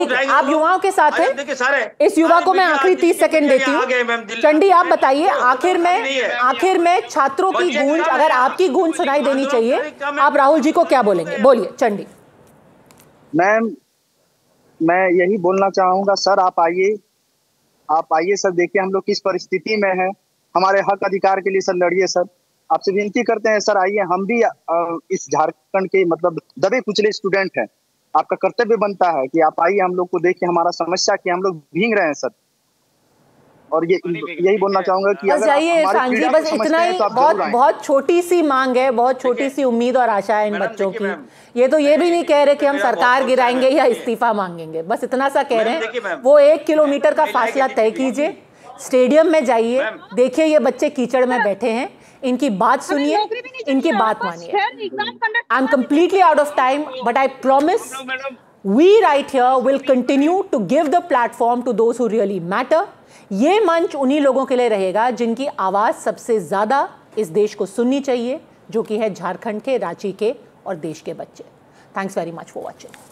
आप युवाओं के साथ हैं। इस युवा को मैं आखिरी 30 सेकंड देती हूँ। चंडी, आप बताइए, आखिर में छात्रों की गूंज, अगर आपकी गूंज सुनाई देनी चाहिए, आप राहुल जी को क्या बोलेंगे? बोलिए चंडी। मैम, मैं यही बोलना चाहूंगा, सर आप आइए सर, देखिए हम लोग किस परिस्थिति में हैं। हमारे हक अधिकार के लिए सर लड़िए सर, आपसे विनती करते हैं सर, आइए। हम भी इस झारखंड के मतलब दबे कुचले स्टूडेंट हैं। आपका कर्तव्य बनता है कि आप आइए, हम लोग को देखिए, हमारा समस्या कि हम लोग भीग रहे हैं सर। और ये यही बोलना चाहूंगा कि बस जाइए सांझी, बस इतना ही, बहुत छोटी सी मांग है, बहुत छोटी सी उम्मीद और आशा है इन बच्चों की। ये तो ये भी नहीं कह रहे कि हम सरकार गिराएंगे या इस्तीफा मांगेंगे, बस इतना सा कह रहे हैं। वो 1 किलोमीटर का फासला तय कीजिए, स्टेडियम में जाइए, देखिए ये बच्चे कीचड़ में बैठे हैं, इनकी बात सुनिए, इनकी बात मानिए। I am completely out of time, but I promise we right here will continue to give the platform to those who really matter। ये मंच उन्हीं लोगों के लिए रहेगा जिनकी आवाज सबसे ज्यादा इस देश को सुननी चाहिए, जो कि है झारखंड के, रांची के और देश के बच्चे। Thanks very much for watching.